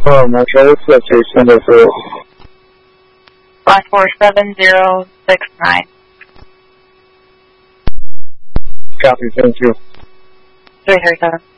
Marshall, station number 547069. Copy, thank you. 337.